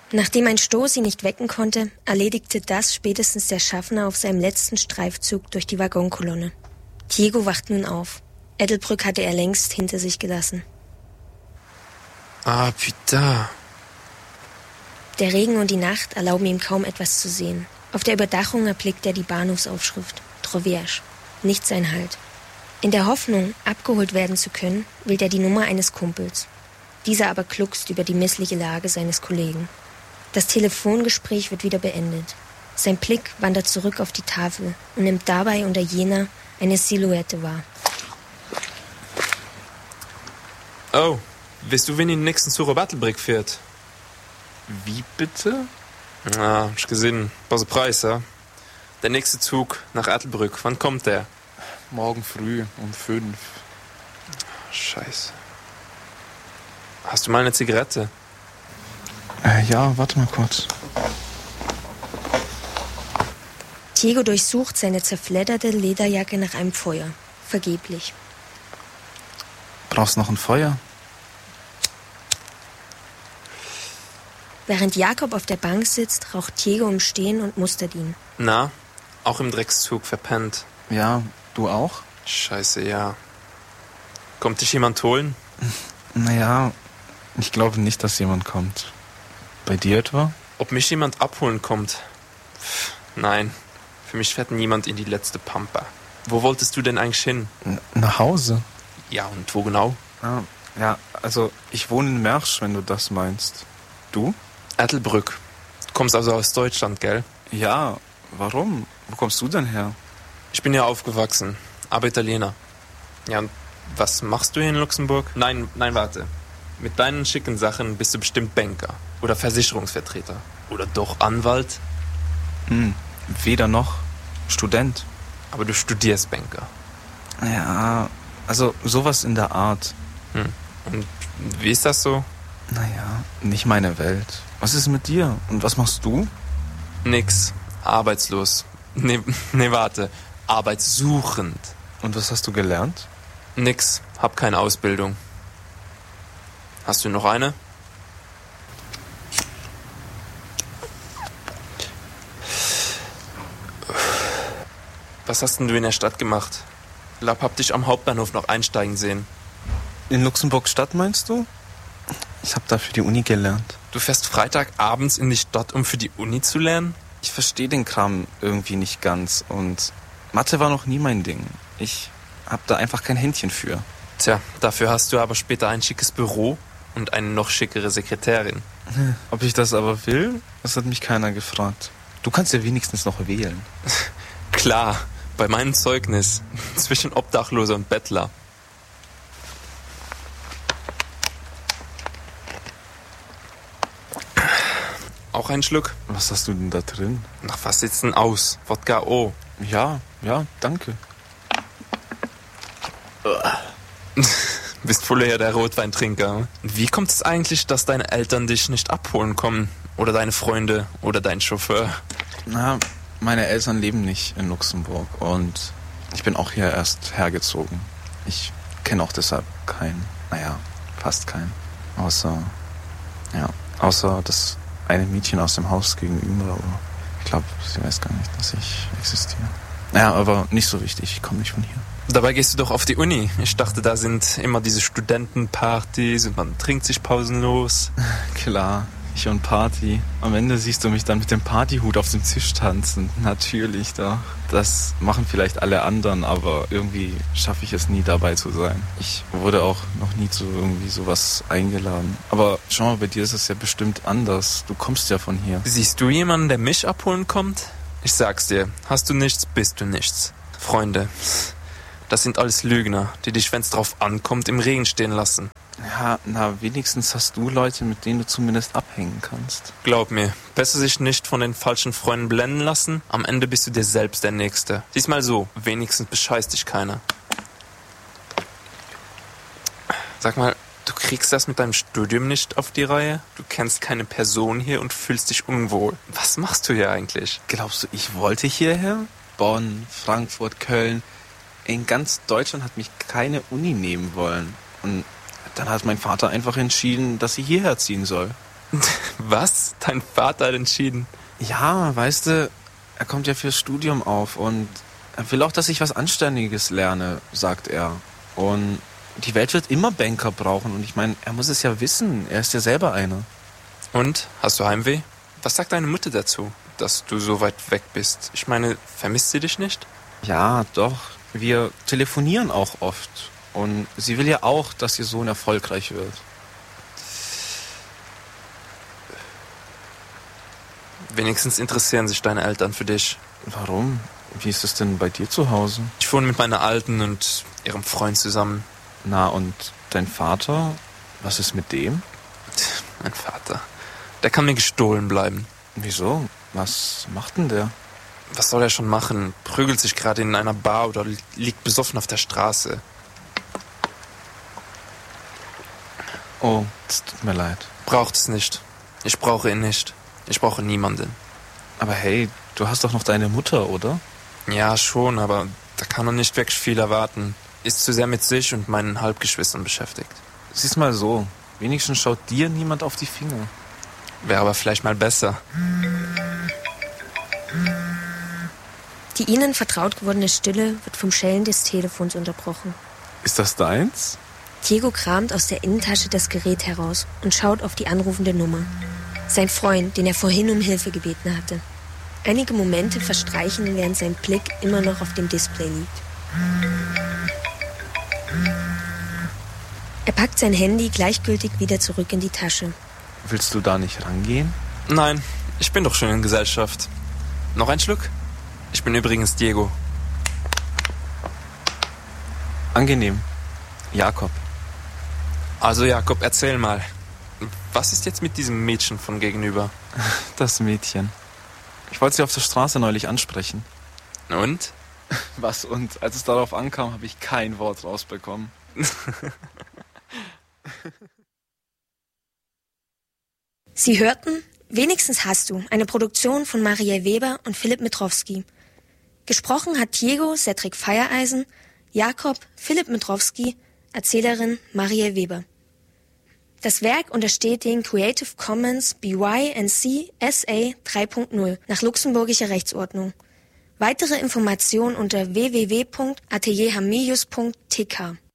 Nachdem ein Stoß ihn nicht wecken konnte, erledigte das spätestens der Schaffner auf seinem letzten Streifzug durch die Waggonkolonne. Diego wacht nun auf. Ettelbrück hatte er längst hinter sich gelassen. Ah, putain. Der Regen und die Nacht erlauben ihm kaum etwas zu sehen. Auf der Überdachung erblickt er die Bahnhofsaufschrift Trovierge. Nicht sein Halt. In der Hoffnung, abgeholt werden zu können, wählt er die Nummer eines Kumpels. Dieser aber gluckst über die missliche Lage seines Kollegen. Das Telefongespräch wird wieder beendet. Sein Blick wandert zurück auf die Tafel und nimmt dabei unter jener eine Silhouette wahr. Oh, weißt du, wen den nächsten Zug auf Ettelbrück fährt? Wie bitte? Ah, hab ich gesehen. Was ein Preis, ja? Der nächste Zug nach Ettelbrück, wann kommt der? Morgen früh um 5. Scheiße. Hast du mal eine Zigarette? Ja, warte mal kurz. Diego durchsucht seine zerfledderte Lederjacke nach einem Feuer. Vergeblich. Brauchst noch ein Feuer? Während Jakob auf der Bank sitzt, raucht Diego im Stehen und mustert ihn. Na, auch im Dreckszug verpennt. Ja, du auch? Scheiße, ja. Kommt dich jemand holen? Naja, ich glaube nicht, dass jemand kommt. Bei dir etwa? Ob mich jemand abholen kommt? Pff, nein, für mich fährt niemand in die letzte Pampa. Wo wolltest du denn eigentlich hin? Nach Hause. Ja, und wo genau? Ja, also ich wohne in Mersch, wenn du das meinst. Du? Ettelbrück. Du kommst also aus Deutschland, gell? Ja, warum? Wo kommst du denn her? Ich bin ja aufgewachsen, aber Italiener. Ja, und was machst du hier in Luxemburg? Nein, warte. Mit deinen schicken Sachen bist du bestimmt Banker oder Versicherungsvertreter oder doch Anwalt. Weder noch. Student. Aber du studierst Banker. Ja, also sowas in der Art. Und wie ist das so? Naja, nicht meine Welt. Was ist mit dir? Und was machst du? Nix. Arbeitslos. Nee, warte. Arbeitssuchend. Und was hast du gelernt? Nix. Hab keine Ausbildung. Hast du noch eine? Was hast denn du in der Stadt gemacht? Hab dich am Hauptbahnhof noch einsteigen sehen. In Luxemburg Stadt meinst du? Ich habe da für die Uni gelernt. Du fährst Freitagabends in die Stadt, um für die Uni zu lernen? Ich verstehe den Kram irgendwie nicht ganz und Mathe war noch nie mein Ding. Ich habe da einfach kein Händchen für. Tja, dafür hast du aber später ein schickes Büro und eine noch schickere Sekretärin. Ob ich das aber will? Das hat mich keiner gefragt. Du kannst ja wenigstens noch wählen. Klar, bei meinem Zeugnis zwischen Obdachloser und Bettler. Auch ein Schluck? Was hast du denn da drin? Nach was sieht's denn aus? Wodka O. Ja, danke. Bist voll eher der Rotweintrinker. Wie kommt es eigentlich, dass deine Eltern dich nicht abholen kommen? Oder deine Freunde? Oder dein Chauffeur? Na, meine Eltern leben nicht in Luxemburg und ich bin auch hier erst hergezogen. Ich kenne auch deshalb keinen, fast keinen. Außer das eine Mädchen aus dem Haus gegenüber, aber ich glaube, sie weiß gar nicht, dass ich existiere. Naja, aber nicht so wichtig, ich komme nicht von hier. Dabei gehst du doch auf die Uni. Ich dachte, da sind immer diese Studentenpartys und man trinkt sich pausenlos. Klar, ich und Party. Am Ende siehst du mich dann mit dem Partyhut auf dem Tisch tanzen. Natürlich doch. Das machen vielleicht alle anderen, aber irgendwie schaffe ich es nie, dabei zu sein. Ich wurde auch noch nie zu irgendwie sowas eingeladen. Aber schau mal, bei dir ist es ja bestimmt anders. Du kommst ja von hier. Siehst du jemanden, der mich abholen kommt? Ich sag's dir, hast du nichts, bist du nichts. Freunde, das sind alles Lügner, die dich, wenn's drauf ankommt, im Regen stehen lassen. Ja, wenigstens hast du Leute, mit denen du zumindest abhängen kannst. Glaub mir, besser sich nicht von den falschen Freunden blenden lassen. Am Ende bist du dir selbst der Nächste. Sieh's mal so, wenigstens bescheißt dich keiner. Sag mal, du kriegst das mit deinem Studium nicht auf die Reihe? Du kennst keine Person hier und fühlst dich unwohl. Was machst du hier eigentlich? Glaubst du, ich wollte hierher? Bonn, Frankfurt, Köln. In ganz Deutschland hat mich keine Uni nehmen wollen. Und dann hat mein Vater einfach entschieden, dass ich hierher ziehen soll. Was? Dein Vater hat entschieden? Ja, weißt du, er kommt ja fürs Studium auf und er will auch, dass ich was Anständiges lerne, sagt er. Und die Welt wird immer Banker brauchen und ich meine, er muss es ja wissen, er ist ja selber einer. Und? Hast du Heimweh? Was sagt deine Mutter dazu, dass du so weit weg bist? Ich meine, vermisst sie dich nicht? Ja, doch. Wir telefonieren auch oft. Und sie will ja auch, dass ihr Sohn erfolgreich wird. Wenigstens interessieren sich deine Eltern für dich. Warum? Wie ist es denn bei dir zu Hause? Ich wohne mit meiner Alten und ihrem Freund zusammen. Na, und dein Vater? Was ist mit dem? Mein Vater. Der kann mir gestohlen bleiben. Wieso? Was macht denn der? Was soll er schon machen? Prügelt sich gerade in einer Bar oder liegt besoffen auf der Straße. Oh, es tut mir leid. Braucht es nicht. Ich brauche ihn nicht. Ich brauche niemanden. Aber hey, du hast doch noch deine Mutter, oder? Ja, schon, aber da kann man nicht wirklich viel erwarten. Ist zu sehr mit sich und meinen Halbgeschwistern beschäftigt. Sieh's mal so. Wenigstens schaut dir niemand auf die Finger. Wäre aber vielleicht mal besser. Die ihnen vertraut gewordene Stille wird vom Schellen des Telefons unterbrochen. Ist das deins? Diego kramt aus der Innentasche das Gerät heraus und schaut auf die anrufende Nummer. Sein Freund, den er vorhin um Hilfe gebeten hatte. Einige Momente verstreichen, während sein Blick immer noch auf dem Display liegt. Er packt sein Handy gleichgültig wieder zurück in die Tasche. Willst du da nicht rangehen? Nein, ich bin doch schon in Gesellschaft. Noch ein Schluck? Ich bin übrigens Diego. Angenehm. Jakob. Also Jakob, erzähl mal. Was ist jetzt mit diesem Mädchen von gegenüber? Das Mädchen. Ich wollte sie auf der Straße neulich ansprechen. Und? Was und? Als es darauf ankam, habe ich kein Wort rausbekommen. Sie hörten Wenigstens hast du, eine Produktion von Marielle Weber und Philipp Mitrowski. Gesprochen hat Diego Cedric Feiereisen, Jakob Philipp Mitrowski, Erzählerin Marielle Weber. Das Werk untersteht den Creative Commons BY-NC SA 3.0 nach luxemburgischer Rechtsordnung. Weitere Informationen unter www.atelierhamilius.tk